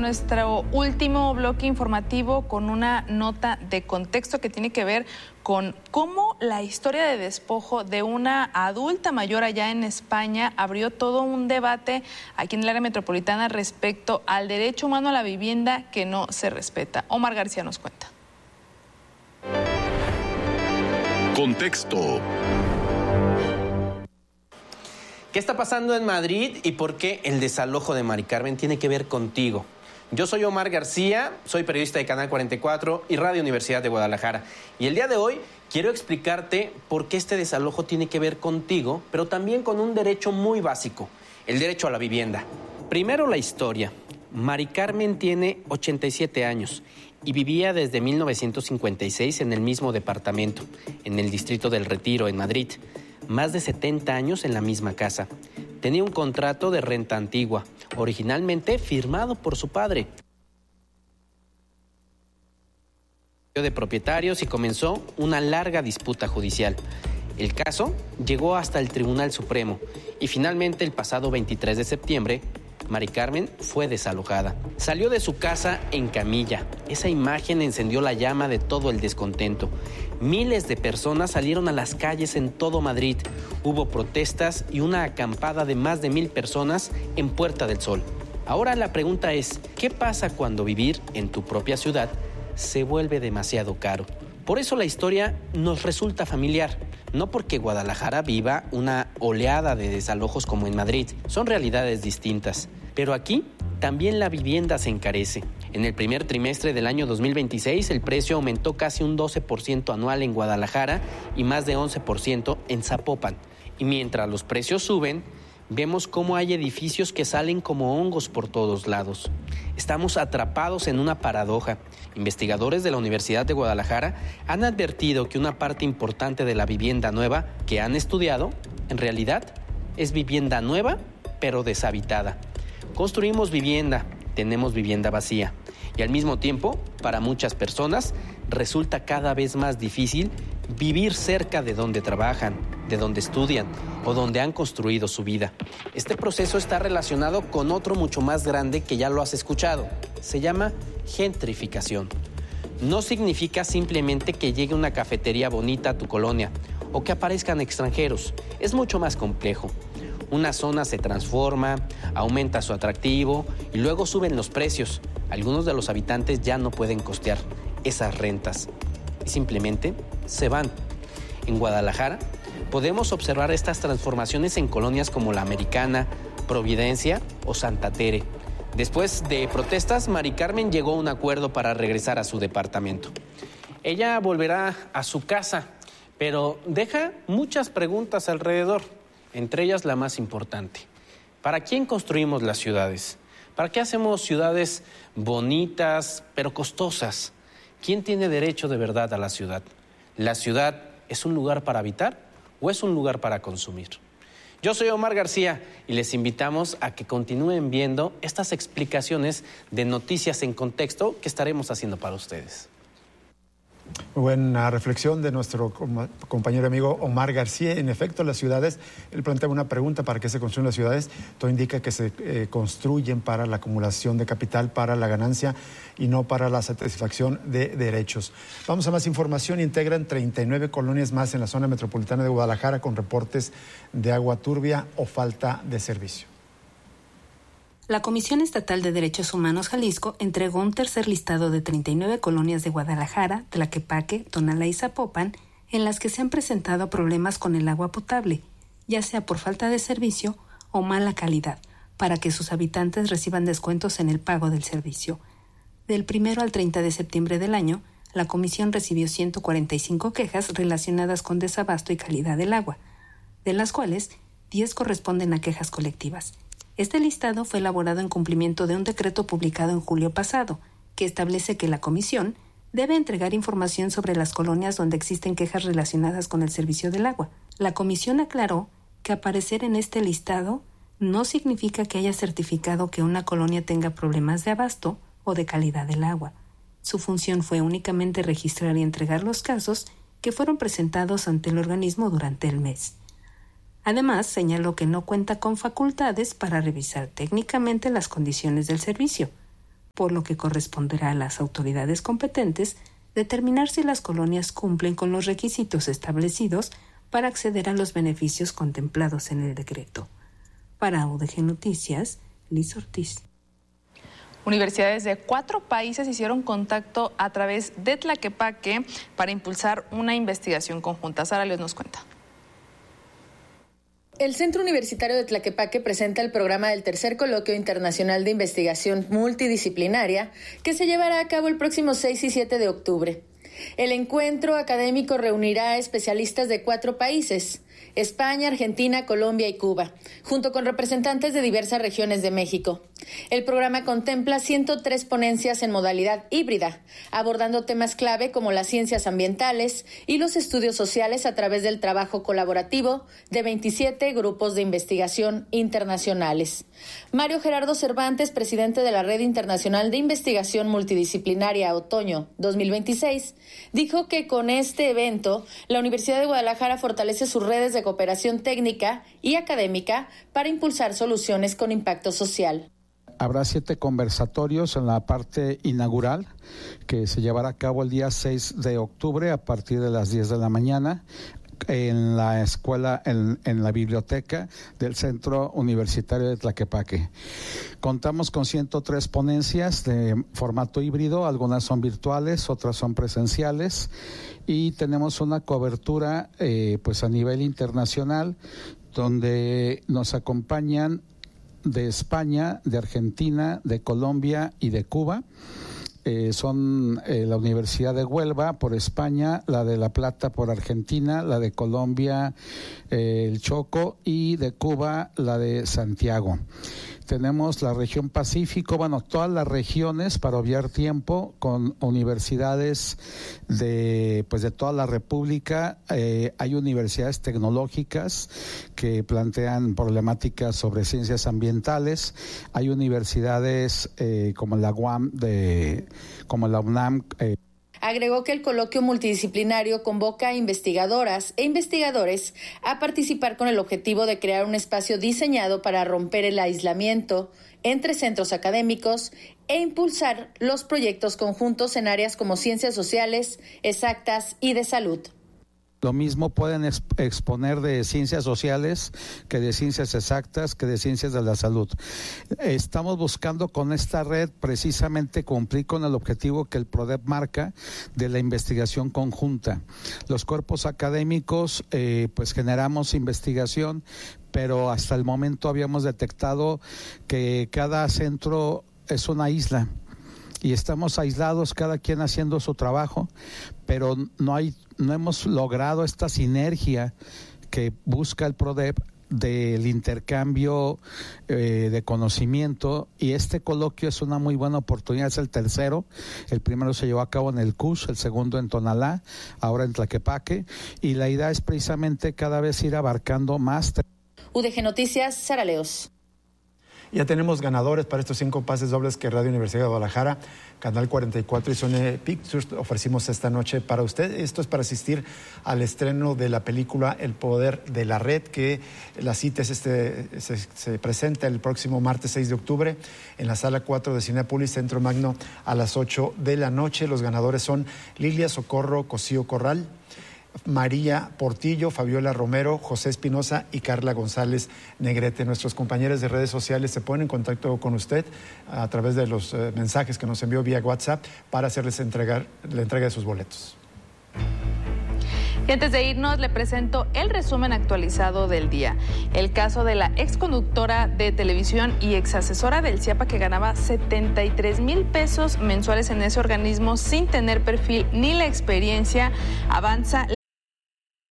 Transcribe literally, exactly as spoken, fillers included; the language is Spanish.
nuestro último bloque informativo con una nota de contexto que tiene que ver con cómo la historia de despojo de una adulta mayor allá en España abrió todo un debate aquí en el área metropolitana respecto al derecho humano a la vivienda que no se respeta. Omar García nos cuenta. Contexto. ¿Qué está pasando en Madrid y por qué el desalojo de Mari Carmen tiene que ver contigo? Yo soy Omar García, soy periodista de Canal cuarenta y cuatro y Radio Universidad de Guadalajara. Y el día de hoy quiero explicarte por qué este desalojo tiene que ver contigo, pero también con un derecho muy básico, el derecho a la vivienda. Primero la historia. Mari Carmen tiene ochenta y siete años y vivía desde mil novecientos cincuenta y seis en el mismo departamento, en el distrito del Retiro, en Madrid. Más de setenta años en la misma casa. Tenía un contrato de renta antigua, originalmente firmado por su padre. De propietarios y comenzó una larga disputa judicial. El caso llegó hasta el Tribunal Supremo y finalmente el pasado veintitrés de septiembre, Mari Carmen fue desalojada. Salió de su casa en camilla. Esa imagen encendió la llama de todo el descontento. Miles de personas salieron a las calles en todo Madrid. Hubo protestas y una acampada de más de mil personas en Puerta del Sol. Ahora la pregunta es, ¿qué pasa cuando vivir en tu propia ciudad se vuelve demasiado caro? Por eso la historia nos resulta familiar. No porque Guadalajara viva una oleada de desalojos como en Madrid. Son realidades distintas. Pero aquí también la vivienda se encarece. En el primer trimestre del año dos mil veintiséis, el precio aumentó casi un doce por ciento anual en Guadalajara y más de once por ciento en Zapopan. Y mientras los precios suben, vemos cómo hay edificios que salen como hongos por todos lados. Estamos atrapados en una paradoja. Investigadores de la Universidad de Guadalajara han advertido que una parte importante de la vivienda nueva que han estudiado, en realidad, es vivienda nueva, pero deshabitada. Construimos vivienda, tenemos vivienda vacía. Y al mismo tiempo, para muchas personas, resulta cada vez más difícil vivir cerca de donde trabajan, de donde estudian o donde han construido su vida. Este proceso está relacionado con otro mucho más grande que ya lo has escuchado. Se llama gentrificación. No significa simplemente que llegue una cafetería bonita a tu colonia o que aparezcan extranjeros. Es mucho más complejo. Una zona se transforma, aumenta su atractivo y luego suben los precios. Algunos de los habitantes ya no pueden costear esas rentas y simplemente se van. En Guadalajara podemos observar estas transformaciones en colonias como La Americana, Providencia o Santa Tere. Después de protestas, Mari Carmen llegó a un acuerdo para regresar a su departamento. Ella volverá a su casa, pero deja muchas preguntas alrededor, entre ellas la más importante. ¿Para quién construimos las ciudades? ¿Para qué hacemos ciudades bonitas, pero costosas? ¿Quién tiene derecho de verdad a la ciudad? ¿La ciudad es un lugar para habitar o es un lugar para consumir? Yo soy Omar García y les invitamos a que continúen viendo estas explicaciones de Noticias en Contexto que estaremos haciendo para ustedes. Muy buena reflexión de nuestro compañero amigo Omar García. En efecto, las ciudades, él plantea una pregunta: ¿para qué se construyen las ciudades? Todo indica que se eh, construyen para la acumulación de capital, para la ganancia y no para la satisfacción de derechos. Vamos a más información. Integran treinta y nueve colonias más en la zona metropolitana de Guadalajara con reportes de agua turbia o falta de servicio. La Comisión Estatal de Derechos Humanos Jalisco entregó un tercer listado de treinta y nueve colonias de Guadalajara, Tlaquepaque, Tonalá y Zapopan, en las que se han presentado problemas con el agua potable, ya sea por falta de servicio o mala calidad, para que sus habitantes reciban descuentos en el pago del servicio. Del primero al treinta de septiembre del año, la comisión recibió ciento cuarenta y cinco quejas relacionadas con desabasto y calidad del agua, de las cuales diez corresponden a quejas colectivas. Este listado fue elaborado en cumplimiento de un decreto publicado en julio pasado, que establece que la comisión debe entregar información sobre las colonias donde existen quejas relacionadas con el servicio del agua. La comisión aclaró que aparecer en este listado no significa que haya certificado que una colonia tenga problemas de abasto o de calidad del agua. Su función fue únicamente registrar y entregar los casos que fueron presentados ante el organismo durante el mes. Además, señaló que no cuenta con facultades para revisar técnicamente las condiciones del servicio, por lo que corresponderá a las autoridades competentes determinar si las colonias cumplen con los requisitos establecidos para acceder a los beneficios contemplados en el decreto. Para U D G Noticias, Liz Ortiz. Universidades de cuatro países hicieron contacto a través de Tlaquepaque para impulsar una investigación conjunta. Sara Leos nos cuenta. El Centro Universitario de Tlaquepaque presenta el programa del Tercer Coloquio Internacional de Investigación Multidisciplinaria, que se llevará a cabo el próximo seis y siete de octubre. El encuentro académico reunirá a especialistas de cuatro países: España, Argentina, Colombia y Cuba, junto con representantes de diversas regiones de México. El programa contempla ciento tres ponencias en modalidad híbrida, abordando temas clave como las ciencias ambientales y los estudios sociales a través del trabajo colaborativo de veintisiete grupos de investigación internacionales. Mario Gerardo Cervantes, presidente de la Red Internacional de Investigación Multidisciplinaria Otoño dos mil veintiséis, dijo que con este evento la Universidad de Guadalajara fortalece sus redes de cooperación técnica y académica para impulsar soluciones con impacto social. Habrá siete conversatorios en la parte inaugural que se llevará a cabo el día seis de octubre a partir de las diez de la mañana en la escuela, en, en la biblioteca del Centro Universitario de Tlaquepaque. Contamos con ciento tres ponencias de formato híbrido, algunas son virtuales, otras son presenciales, y tenemos una cobertura eh, pues a nivel internacional, donde nos acompañan de España, de Argentina, de Colombia y de Cuba. Eh, son eh, la Universidad de Huelva por España, la de La Plata por Argentina, la de Colombia, eh, el Choco, y de Cuba, la de Santiago. Tenemos la región Pacífico, bueno, todas las regiones, para obviar tiempo, con universidades de pues de toda la República. Eh, hay universidades tecnológicas que plantean problemáticas sobre ciencias ambientales. Hay universidades eh, como la U A M, de, como la UNAM. Eh, Agregó que el coloquio multidisciplinario convoca a investigadoras e investigadores a participar con el objetivo de crear un espacio diseñado para romper el aislamiento entre centros académicos e impulsar los proyectos conjuntos en áreas como ciencias sociales, exactas y de salud. Lo mismo pueden exponer de ciencias sociales que de ciencias exactas, que de ciencias de la salud. Estamos buscando con esta red precisamente cumplir con el objetivo que el PRODEP marca de la investigación conjunta. Los cuerpos académicos eh, pues generamos investigación, pero hasta el momento habíamos detectado que cada centro es una isla. Y estamos aislados, cada quien haciendo su trabajo, pero no hay, no hemos logrado esta sinergia que busca el PRODEP del intercambio eh, de conocimiento, y este coloquio es una muy buena oportunidad. Es el tercero, el primero se llevó a cabo en el C U S, el segundo en Tonalá, ahora en Tlaquepaque, y la idea es precisamente cada vez ir abarcando más. U D G Noticias, Sara Leos. Ya tenemos ganadores para estos cinco pases dobles que Radio Universidad de Guadalajara, Canal cuarenta y cuatro y Sony Pictures ofrecimos esta noche para usted. Esto es para asistir al estreno de la película El Poder de la Red, que la cita es este, se, se presenta el próximo martes seis de octubre en la sala cuatro de Cinépolis, Centro Magno, a las ocho de la noche. Los ganadores son Lilia Socorro Cosío Corral, María Portillo, Fabiola Romero, José Espinosa y Carla González Negrete. Nuestros compañeros de redes sociales se ponen en contacto con usted a través de los eh, mensajes que nos envió vía WhatsApp para hacerles entregar la entrega de sus boletos. Y antes de irnos, le presento el resumen actualizado del día. El caso de la exconductora de televisión y exasesora del CIAPA que ganaba setenta y tres mil pesos mensuales en ese organismo sin tener perfil ni la experiencia avanza.